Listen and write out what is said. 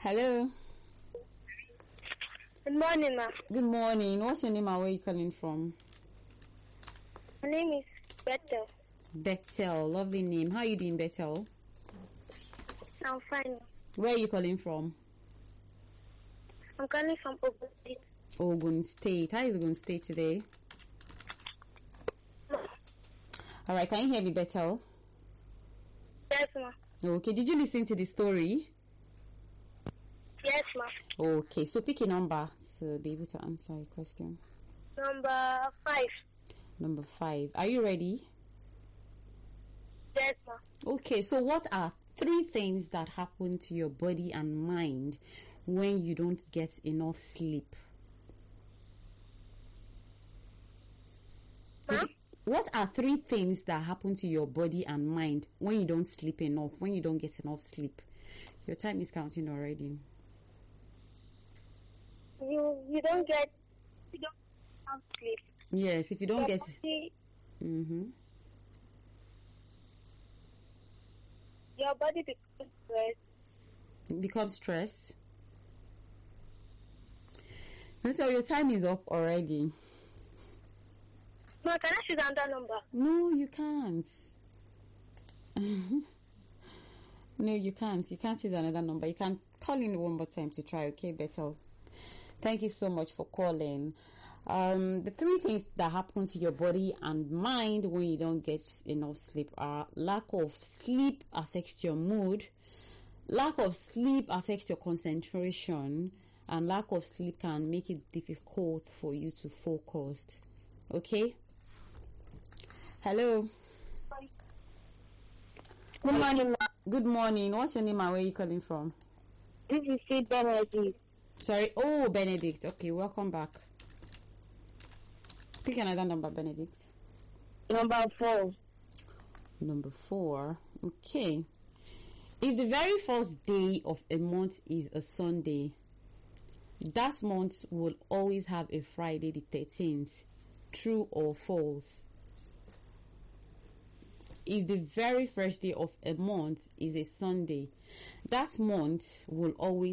Hello. Good morning, ma. Good morning. What's your name and where are you calling from? My name is Bethel. Bethel. Lovely name. How are you doing, Bethel? I'm fine. Where are you calling from? I'm calling from Ogun State. Ogun State. How is Ogun State today? All right. Can you hear me, Bethel? Yes, ma. Okay. Did you listen to the story? Yes, ma. Okay. So pick a number to be able to answer a question. Number 5. Number 5. Are you ready? Yes, ma. Okay. So what are 3 things that happen to your body and mind when you don't get enough sleep? Ma? What are 3 things that happen to your body and mind when you don't sleep enough, when you don't get enough sleep? Your time is counting already. You don't have sleep. Yes, if you don't Your get... body, Mm-hmm. your body becomes stressed. Become stressed. So your time is up already. Ma, can I choose another number? No, you can't. No, you can't. You can't choose another number. You can call in one more time to try, okay, Bethel? Thank you so much for calling. The 3 things that happen to your body and mind when you don't get enough sleep are: lack of sleep affects your mood, lack of sleep affects your concentration, and lack of sleep can make it difficult for you to focus. Okay? Hello. Good morning, ma. Good morning. What's your name and where are you calling from? This is Sid Benedict. Sorry. Oh, Benedict. Okay, welcome back. Pick another number, Benedict. Number 4. Number 4. Okay. If the very first day of a month is a Sunday, that month will always have a Friday the 13th. True or false? If the very first day of a month is a Sunday, that month will always